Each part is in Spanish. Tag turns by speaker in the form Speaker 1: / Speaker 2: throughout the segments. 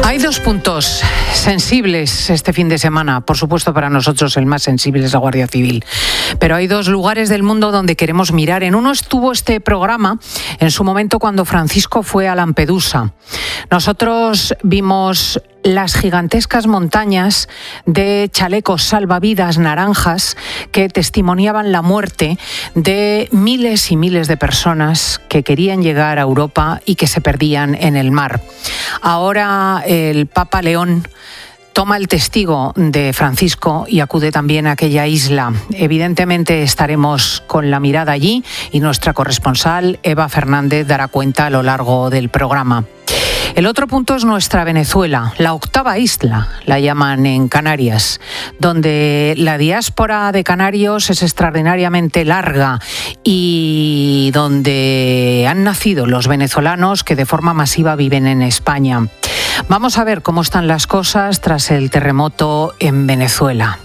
Speaker 1: Hay dos puntos sensibles este fin de semana. Por supuesto, para nosotros el más sensible es la Guardia Civil. Pero hay dos lugares del mundo donde queremos mirar. En uno estuvo este programa en su momento cuando Francisco fue a Lampedusa. Nosotros vimos las gigantescas montañas de chalecos salvavidas naranjas que testimoniaban la muerte de miles y miles de personas que querían llegar a Europa y que se perdían en el mar. Ahora el Papa León toma el testigo de Francisco y acude también a aquella isla. Evidentemente estaremos con la mirada allí y nuestra corresponsal Eva Fernández dará cuenta a lo largo del programa. El otro punto es nuestra Venezuela, la octava isla, la llaman en Canarias, donde la diáspora de canarios es extraordinariamente larga y donde han nacido los venezolanos que de forma masiva viven en España. Vamos a ver cómo están las cosas tras el terremoto en Venezuela.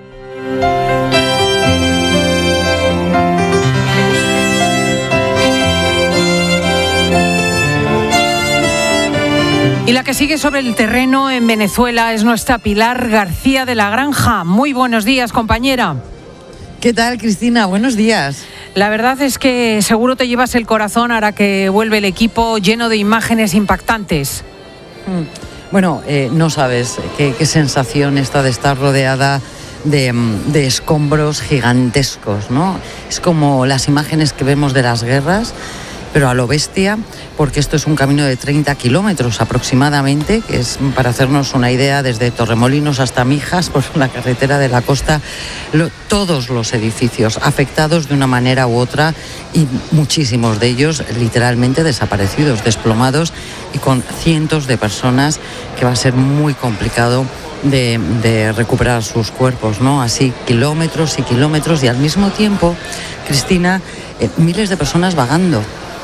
Speaker 1: Y la que sigue sobre el terreno en Venezuela es nuestra Pilar García de la Granja. Muy buenos días, compañera.
Speaker 2: ¿Qué tal, Cristina? Buenos días.
Speaker 1: La verdad es que seguro te llevas el corazón ahora que vuelve el equipo lleno de imágenes impactantes.
Speaker 2: Bueno, no sabes qué sensación esta de estar rodeada de escombros gigantescos, ¿no? Es como las imágenes que vemos de las guerras, pero a lo bestia, porque esto es un camino de 30 kilómetros aproximadamente, que es, para hacernos una idea, desde Torremolinos hasta Mijas, por la carretera de la costa, todos los edificios afectados de una manera u otra y muchísimos de ellos literalmente desaparecidos, desplomados y con cientos de personas que va a ser muy complicado de recuperar sus cuerpos, ¿no? Así, kilómetros y kilómetros y al mismo tiempo, Cristina, miles de personas vagando,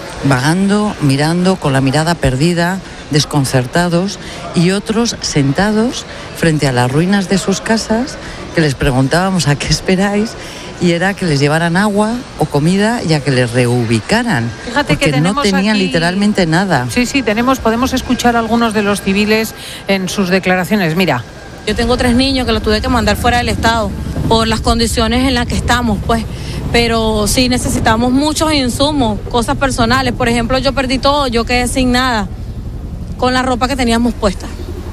Speaker 2: mirando con la mirada perdida, desconcertados, y otros sentados frente a las ruinas de sus casas, que les preguntábamos a qué esperáis, y era que les llevaran agua o comida y a que les reubicaran.
Speaker 1: Fíjate
Speaker 2: porque
Speaker 1: que
Speaker 2: no tenían aquí literalmente nada.
Speaker 1: Sí, podemos escuchar a algunos de los civiles en sus declaraciones. Mira.
Speaker 3: Yo tengo 3 niños que los tuve que mandar fuera del estado por las condiciones en las que estamos, pues. Pero sí necesitamos muchos insumos, cosas personales. Por ejemplo, yo perdí todo, yo quedé sin nada, con la ropa que teníamos puesta.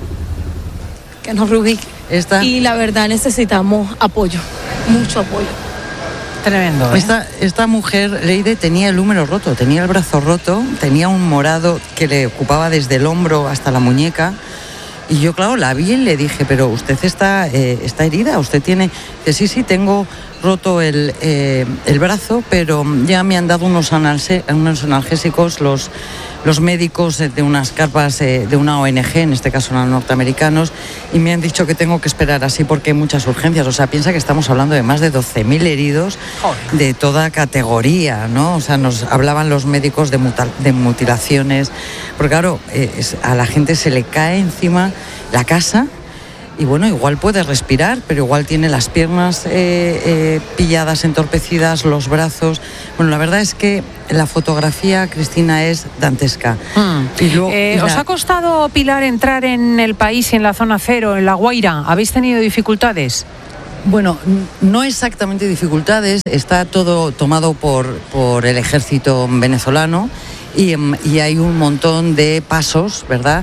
Speaker 3: Que nos reubique. Y la verdad necesitamos apoyo, mucho apoyo.
Speaker 1: Tremendo, ¿eh?
Speaker 2: Esta mujer, Leide, tenía el húmero roto, tenía el brazo roto, tenía un morado que le ocupaba desde el hombro hasta la muñeca. Y yo, claro, la vi y le dije, pero usted está herida, usted tiene... Dice, sí, tengo roto el brazo, pero ya me han dado unos analgésicos los médicos de unas carpas de una ONG, en este caso eran norteamericanos, y me han dicho que tengo que esperar así porque hay muchas urgencias. O sea, piensa que estamos hablando de más de 12.000 heridos de toda categoría, ¿no? O sea, nos hablaban los médicos de mutilaciones, porque claro, a la gente se le cae encima la casa. Y bueno, igual puede respirar, pero igual tiene las piernas pilladas, entorpecidas, los brazos. Bueno, la verdad es que la fotografía, Cristina, es dantesca.
Speaker 1: Y luego, ¿os ha costado, Pilar, entrar en el país y en la zona cero, en La Guaira? ¿Habéis tenido dificultades?
Speaker 2: Bueno, no exactamente dificultades. Está todo tomado por el ejército venezolano y hay un montón de pasos, ¿verdad?,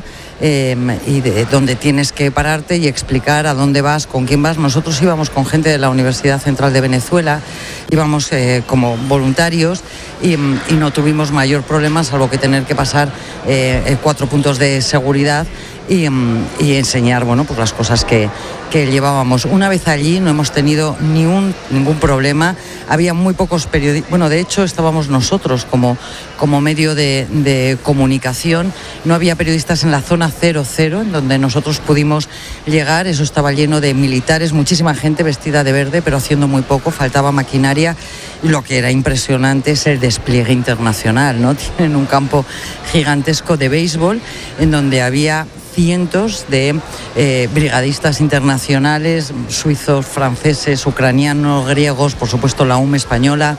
Speaker 2: y donde tienes que pararte y explicar a dónde vas, con quién vas. Nosotros íbamos con gente de la Universidad Central de Venezuela, íbamos como voluntarios y no tuvimos mayor problema, salvo que tener que pasar 4 puntos de seguridad y enseñar, bueno, pues las cosas que llevábamos. Una vez allí no hemos tenido ningún problema. Había muy pocos periodistas. Bueno, de hecho estábamos nosotros como medio de comunicación. No había periodistas en la zona 00, en donde nosotros pudimos llegar. Eso estaba lleno de militares, muchísima gente vestida de verde, pero haciendo muy poco. Faltaba maquinaria. Y lo que era impresionante es el despliegue internacional, ¿no? Tienen un campo gigantesco de béisbol en donde había cientos de brigadistas internacionales, suizos, franceses, ucranianos, griegos, por supuesto la UME española,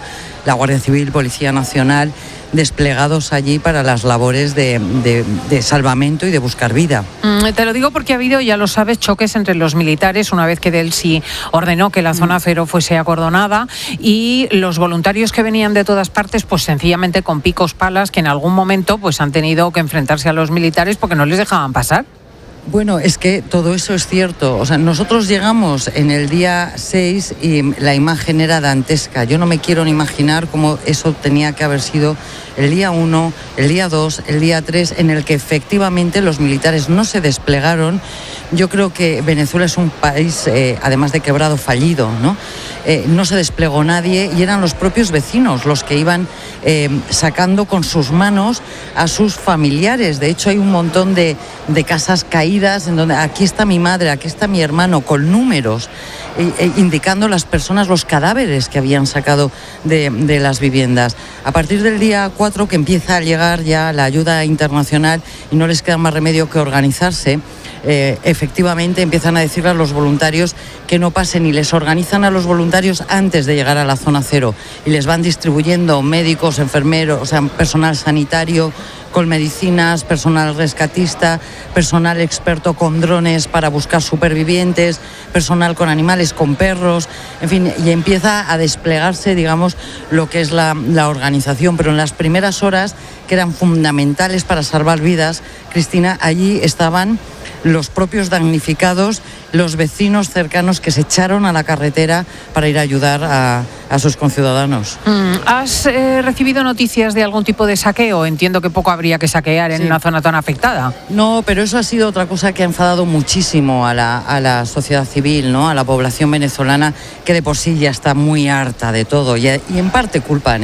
Speaker 2: la Guardia Civil, Policía Nacional, desplegados allí para las labores de salvamento y de buscar vida.
Speaker 1: Te lo digo porque ha habido, ya lo sabes, choques entre los militares una vez que Delsi ordenó que la zona cero fuese acordonada, y los voluntarios que venían de todas partes, pues sencillamente con picos, palas, que en algún momento pues han tenido que enfrentarse a los militares porque no les dejaban pasar.
Speaker 2: Bueno, es que todo eso es cierto. O sea, nosotros llegamos en el día 6 y la imagen era dantesca. Yo no me quiero ni imaginar cómo eso tenía que haber sido el día 1, el día 2, el día 3, en el que efectivamente los militares no se desplegaron. Yo creo que Venezuela es un país, además de quebrado, fallido, ¿no? No se desplegó nadie y eran los propios vecinos los que iban sacando con sus manos a sus familiares. De hecho, hay un montón de casas caídas en donde aquí está mi madre, aquí está mi hermano, con números indicando las personas, los cadáveres que habían sacado de las viviendas. A partir del día 4, que empieza a llegar ya la ayuda internacional y no les queda más remedio que organizarse, efectivamente empiezan a decirle a los voluntarios que no pasen, y les organizan a los voluntarios antes de llegar a la zona cero y les van distribuyendo médicos, enfermeros, o sea, personal sanitario con medicinas, personal rescatista, personal experto con drones para buscar supervivientes, personal con animales, con perros, en fin, y empieza a desplegarse, digamos, lo que es la organización. Pero en las primeras horas, que eran fundamentales para salvar vidas, Cristina, allí estaban los propios damnificados, los vecinos cercanos que se echaron a la carretera para ir a ayudar a sus conciudadanos.
Speaker 1: ¿Has recibido noticias de algún tipo de saqueo? Entiendo que poco habría que saquear en una zona tan afectada.
Speaker 2: No, pero eso ha sido otra cosa que ha enfadado muchísimo a la sociedad civil, ¿no? A la población venezolana, que de por sí ya está muy harta de todo, y en parte culpan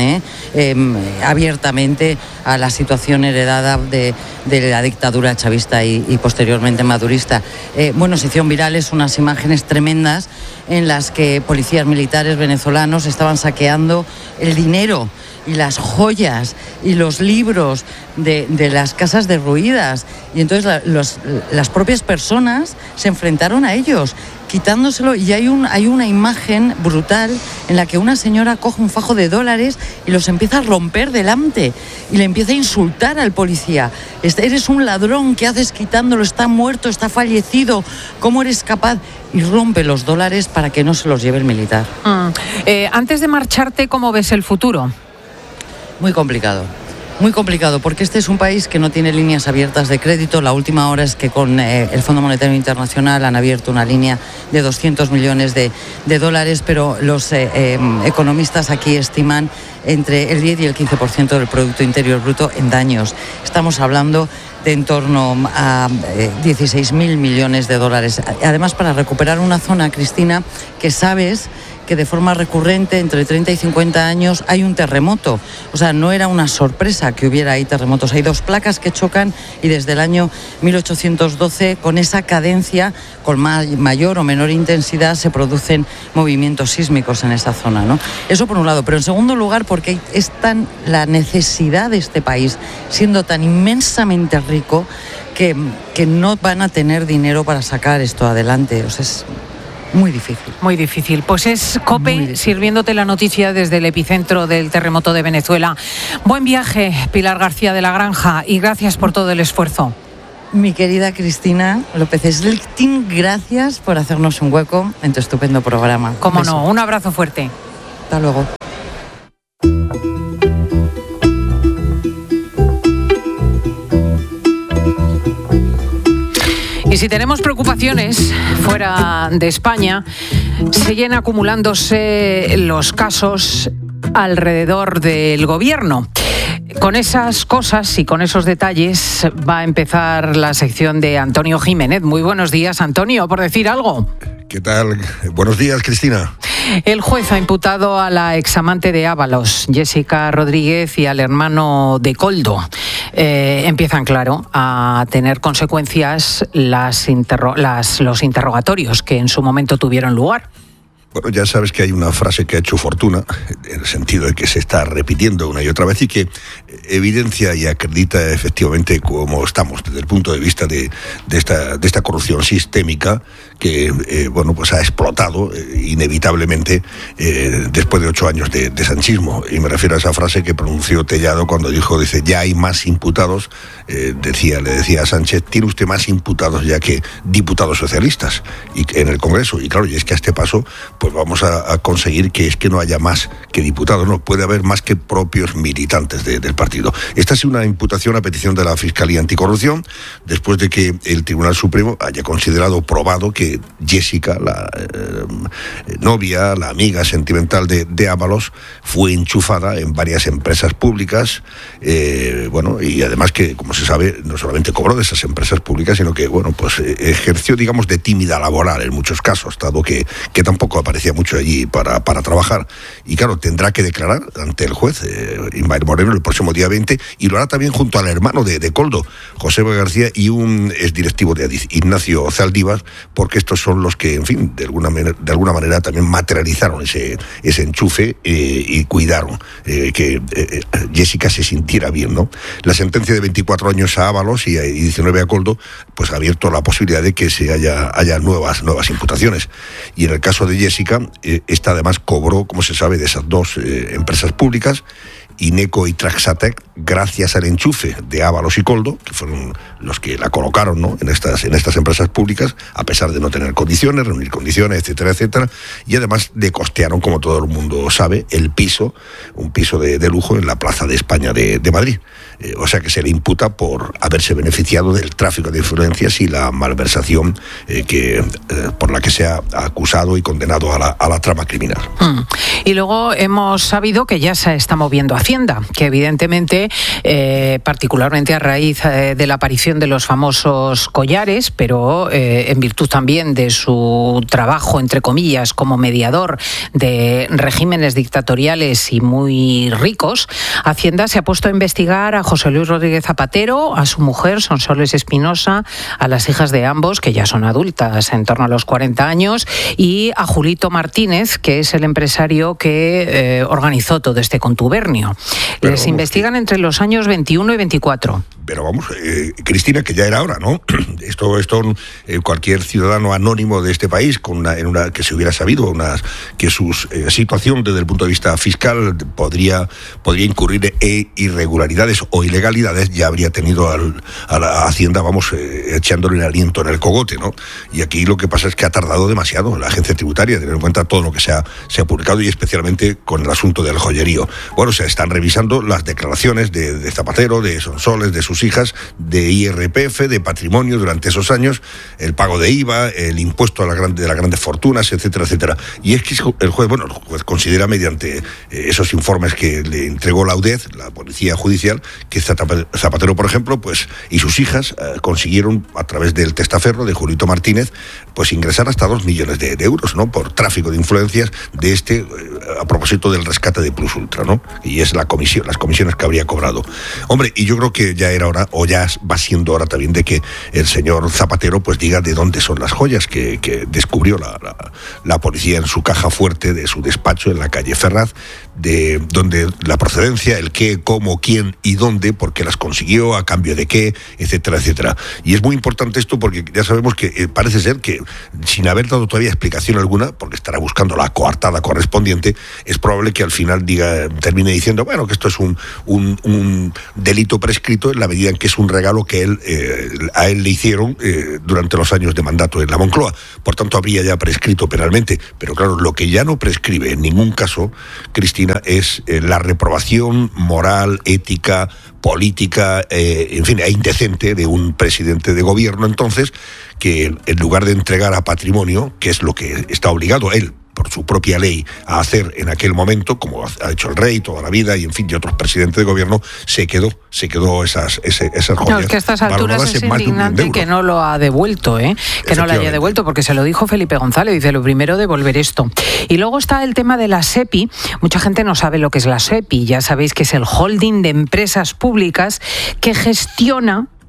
Speaker 2: abiertamente a la situación heredada de la dictadura chavista y posteriormente madurista. Se hicieron virales unas imágenes tremendas en las que policías militares venezolanos estaban saqueando el dinero y las joyas y los libros de las casas derruidas, y entonces las propias personas se enfrentaron a ellos quitándoselo, y hay una imagen brutal en la que una señora coge un fajo de dólares y los empieza a romper delante y le empieza a insultar al policía. Eres un ladrón, ¿qué haces quitándolo? Está muerto, está fallecido, ¿cómo eres capaz? Y rompe los dólares para que no se los lleve el militar.
Speaker 1: Antes de marcharte, ¿cómo ves el futuro?
Speaker 2: Muy complicado, porque este es un país que no tiene líneas abiertas de crédito. La última hora es que con el Fondo Monetario Internacional han abierto una línea de 200 millones de dólares, pero los economistas aquí estiman entre el 10 y el 15% del Producto Interior Bruto en daños. Estamos hablando de en torno a 16.000 millones de dólares. Además, para recuperar una zona, Cristina, que sabes que de forma recurrente, entre 30 y 50 años, hay un terremoto. O sea, no era una sorpresa que hubiera ahí terremotos. Hay dos placas que chocan y desde el año 1812, con esa cadencia, con mayor o menor intensidad, se producen movimientos sísmicos en esa zona, ¿no? Eso por un lado. Pero en segundo lugar, porque es tan la necesidad de este país, siendo tan inmensamente rico, que no van a tener dinero para sacar esto adelante. O sea, es muy difícil.
Speaker 1: Muy difícil. Pues es COPE sirviéndote la noticia desde el epicentro del terremoto de Venezuela. Buen viaje, Pilar García de la Granja, y gracias por todo el esfuerzo.
Speaker 2: Mi querida Cristina López Slichting, gracias por hacernos un hueco en tu estupendo programa.
Speaker 1: Cómo no, un abrazo fuerte.
Speaker 2: Hasta luego.
Speaker 1: Y si tenemos preocupaciones fuera de España, siguen acumulándose los casos alrededor del gobierno. Con esas cosas y con esos detalles va a empezar la sección de Antonio Jiménez. Muy buenos días, Antonio, por decir algo.
Speaker 4: ¿Qué tal? Buenos días, Cristina.
Speaker 1: El juez ha imputado a la examante de Ábalos, Jessica Rodríguez, y al hermano de Koldo. Empiezan, claro, a tener consecuencias los interrogatorios que en su momento tuvieron lugar.
Speaker 4: Bueno, ya sabes que hay una frase que ha hecho fortuna, en el sentido de que se está repitiendo una y otra vez y que evidencia y acredita efectivamente cómo estamos desde el punto de vista de esta corrupción sistémica que pues ha explotado inevitablemente después de 8 años de sanchismo. Y me refiero a esa frase que pronunció Tellado cuando dice, ya hay más imputados, le decía a Sánchez, tiene usted más imputados ya que diputados socialistas en el Congreso. Y claro, y es que a este paso pues vamos a conseguir que no haya más que diputados, no puede haber más que propios militantes del partido. Esta es una imputación a petición de la Fiscalía Anticorrupción, después de que el Tribunal Supremo haya considerado probado que Jessica, la novia, la amiga sentimental de Ábalos, fue enchufada en varias empresas públicas, y además que, como se sabe, no solamente cobró de esas empresas públicas, sino que, ejerció, digamos, de tímida laboral en muchos casos, dado que tampoco aparecía mucho allí para trabajar. Y claro, tendrá que declarar ante el juez, Ismael Moreno, el próximo día 20, y lo hará también junto al hermano de Koldo, José García, y un exdirectivo de Adif, Ignacio Zaldívar, porque estos son los que, en fin, de alguna manera también materializaron ese enchufe y cuidaron que Jessica se sintiera bien, ¿no? La sentencia de 24 años a Ábalos y 19 a Koldo, pues ha abierto la posibilidad de que haya nuevas imputaciones. Y en el caso de Jessica, esta además cobró, como se sabe, de esas dos empresas públicas, Ineco y Traxatec, gracias al enchufe de Ábalos y Koldo, que fueron los que la colocaron, ¿no?, en estas empresas públicas, a pesar de no tener condiciones, reunir condiciones, etcétera, etcétera, y además le costearon, como todo el mundo sabe, un piso de lujo en la Plaza de España de Madrid. O sea que se le imputa por haberse beneficiado del tráfico de influencias y la malversación por la que se ha acusado y condenado a la trama criminal.
Speaker 1: Y luego hemos sabido que ya se está moviendo Hacienda, que evidentemente, particularmente a raíz de la aparición de los famosos collares, pero en virtud también de su trabajo, entre comillas, como mediador de regímenes dictatoriales y muy ricos, Hacienda se ha puesto a investigar a José Luis Rodríguez Zapatero, a su mujer, Sonsoles Espinosa, a las hijas de ambos, que ya son adultas, en torno a los 40 años, y a Julito Martínez, que es el empresario que organizó todo este contubernio. Les investigan entre los años 21 y 24.
Speaker 4: Pero vamos, Cristina, que ya era hora, ¿no? Esto cualquier ciudadano anónimo de este país, que se hubiera sabido que su situación desde el punto de vista fiscal podría incurrir en irregularidades o ilegalidades, ya habría tenido a la Hacienda, echándole el aliento en el cogote, ¿no? Y aquí lo que pasa es que ha tardado demasiado la agencia tributaria, tener en cuenta todo lo que se ha publicado, y especialmente con el asunto del joyerío. Bueno, se están revisando las declaraciones de Zapatero, de Sonsoles, de sus hijas, de IRPF, de patrimonio durante esos años, el pago de IVA, el impuesto de las grandes fortunas, etcétera, etcétera. Y es que el juez considera, mediante esos informes que le entregó la UDEZ, la Policía Judicial, que Zapatero, por ejemplo, y sus hijas consiguieron, a través del testaferro de Julito Martínez, ingresar hasta 2 millones de euros, ¿no?, por tráfico de influencias a propósito del rescate de Plus Ultra, ¿no? Y es las comisiones que habría cobrado. Hombre, y yo creo que ya era hora, o ya va siendo hora también, de que el señor Zapatero diga de dónde son las joyas que descubrió la policía en su caja fuerte de su despacho en la calle Ferraz, de dónde la procedencia, el qué, cómo, quién y dónde, por qué las consiguió, a cambio de qué, etcétera, etcétera. Y es muy importante esto porque ya sabemos que parece ser que, sin haber dado todavía explicación alguna, porque estará buscando la coartada correspondiente, es probable que al final termine diciendo, que esto es un delito prescrito, en la medida en que es un regalo que a él le hicieron durante los años de mandato en la Moncloa. Por tanto, habría ya prescrito penalmente. Pero claro, lo que ya no prescribe en ningún caso, Cristina, es la reprobación moral, ética, política, e indecente de un presidente de gobierno, entonces, que en lugar de entregar a patrimonio, que es lo que está obligado él por su propia ley a hacer en aquel momento, como ha hecho el rey toda la vida y otros presidentes de gobierno, se quedó esas joyas.
Speaker 1: No, es que a estas alturas es indignante que no lo ha devuelto, que no lo haya devuelto, porque se lo dijo Felipe González, dice, lo primero, devolver esto. Y luego está el tema de la SEPI. Mucha gente no sabe lo que es la SEPI, ya sabéis que es el holding de empresas públicas que gestiona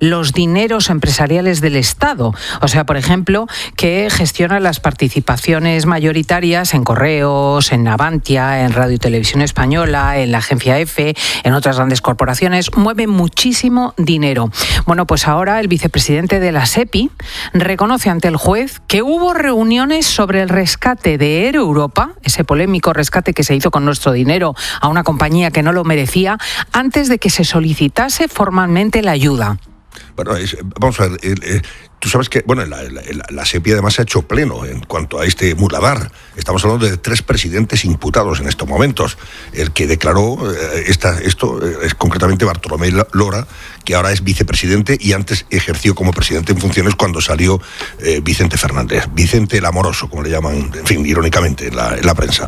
Speaker 1: los dineros empresariales del Estado. O sea, por ejemplo, que gestiona las participaciones mayoritarias en Correos, en Navantia, en Radio y Televisión Española, en la Agencia EFE, en otras grandes corporaciones. Mueve muchísimo dinero. Bueno, pues ahora el vicepresidente de la SEPI reconoce ante el juez que hubo reuniones sobre el rescate de Air Europa, ese polémico rescate que se hizo con nuestro dinero a una compañía que no lo merecía, antes de que se solicitase formalmente la ayuda.
Speaker 4: Bueno, vamos a ver, tú sabes que, bueno, la SEPI además se ha hecho pleno en cuanto a este muladar. Estamos hablando de 3 presidentes imputados en estos momentos. El que declaró esto es concretamente Bartolomé Lora, que ahora es vicepresidente y antes ejerció como presidente en funciones cuando salió Vicente Fernández. Vicente el Amoroso, como le llaman, en fin, irónicamente, en la prensa.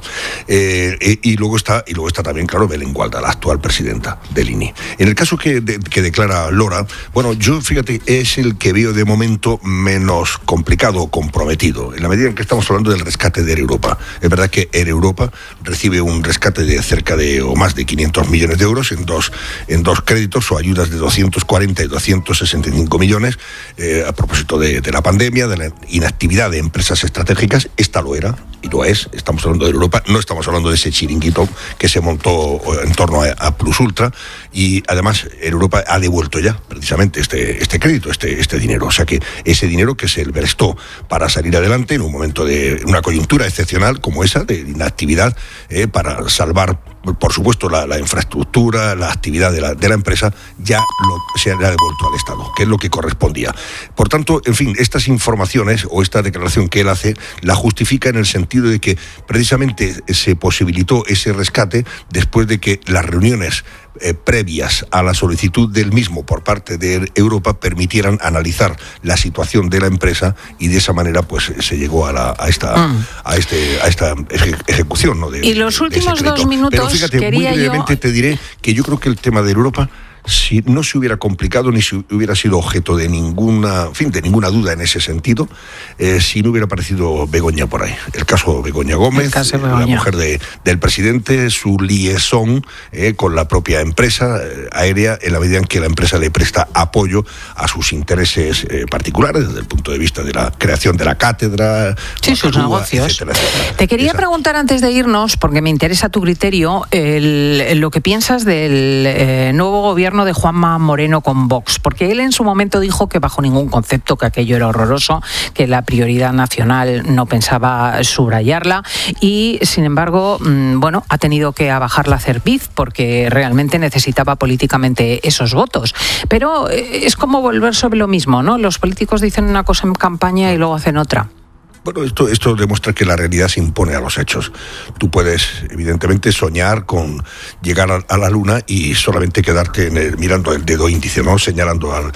Speaker 4: Y luego está también, claro, Belén Gualda, la actual presidenta del INI. En el caso que declara Lora, bueno, yo, fíjate, es el que veo de momento menos complicado o comprometido, en la medida en que estamos hablando del rescate de Air Europa. Es verdad que Air Europa recibe un rescate de cerca de o más de 500 millones de euros en dos créditos o ayudas de 240 y 265 millones a propósito de la pandemia, de la inactividad de empresas estratégicas. Esta lo era y lo es. Estamos hablando de Europa, no estamos hablando de ese chiringuito que se montó en torno a Plus Ultra, y además Air Europa ha devuelto ya precisamente este crédito, este dinero. O sea que ese dinero que se prestó para salir adelante en un momento de una coyuntura excepcional como esa, de inactividad, para salvar, por supuesto, la infraestructura, la actividad de la empresa, ya se ha devuelto al Estado, que es lo que correspondía. Por tanto, en fin, estas informaciones o esta declaración que él hace la justifica en el sentido de que precisamente se posibilitó ese rescate después de que las reuniones previas a la solicitud del mismo por parte de Europa permitieran analizar la situación de la empresa, y de esa manera pues se llegó a esta ejecución, ¿no?
Speaker 1: Y los últimos 2 minutos.
Speaker 4: Pero fíjate, muy brevemente te diré que yo creo que el tema de Europa, si no se hubiera complicado ni si hubiera sido objeto de ninguna duda en ese sentido, si no hubiera aparecido Begoña por ahí. El caso Begoña Gómez, la mujer del presidente, su liaison con la propia empresa aérea, en la medida en que la empresa le presta apoyo a sus intereses particulares, desde el punto de vista de la creación de la cátedra,
Speaker 1: sí, sus negocios. Etcétera, etcétera. Te quería preguntar antes de irnos, porque me interesa tu criterio, lo que piensas del nuevo gobierno de Juanma Moreno con Vox, porque él en su momento dijo que bajo ningún concepto que aquello era horroroso, que la prioridad nacional no pensaba subrayarla, y sin embargo, bueno, ha tenido que bajar la cerviz porque realmente necesitaba políticamente esos votos. Pero es como volver sobre lo mismo, ¿no? Los políticos dicen una cosa en campaña y luego hacen otra.
Speaker 4: Bueno, esto demuestra que la realidad se impone a los hechos. Tú puedes, evidentemente, soñar con llegar a la luna y solamente quedarte mirando el dedo índice, ¿no? Señalando al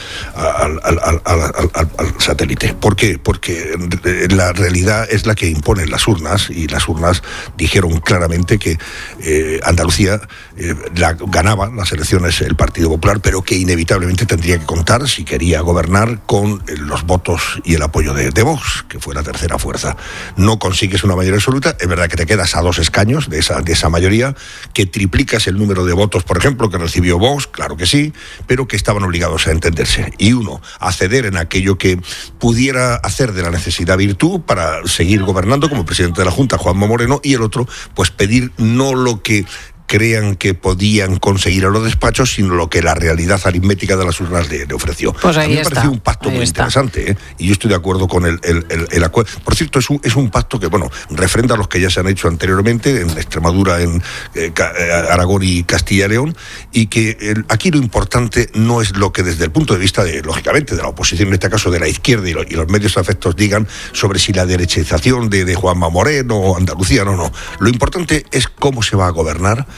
Speaker 4: satélite. ¿Por qué? Porque la realidad es la que imponen las urnas, y las urnas dijeron claramente que Andalucía ganaba las elecciones el Partido Popular, pero que inevitablemente tendría que contar, si quería gobernar, con los votos y el apoyo de Vox, que fue la tercera fuerza. No consigues una mayoría absoluta, es verdad que te quedas a 2 escaños de esa mayoría, que triplicas el número de votos, por ejemplo, que recibió Vox, claro que sí, pero que estaban obligados a entenderse. Y uno, a ceder en aquello que pudiera hacer de la necesidad virtud para seguir gobernando como presidente de la Junta, Juanma Moreno, y el otro, pues pedir no lo que crean que podían conseguir a los despachos, sino lo que la realidad aritmética de las urnas le ofreció.
Speaker 1: Pues
Speaker 4: a mí me pareció un pacto muy interesante, y yo estoy de acuerdo con el acuerdo. Por cierto, es un pacto que, bueno, refrenda a los que ya se han hecho anteriormente en Extremadura, en Aragón y Castilla y León, y que aquí lo importante no es lo que desde el punto de vista lógicamente, de la oposición, en este caso de la izquierda y los medios afectos digan sobre si la derechización de Juanma Moreno o Andalucía, no. Lo importante es cómo se va a gobernar,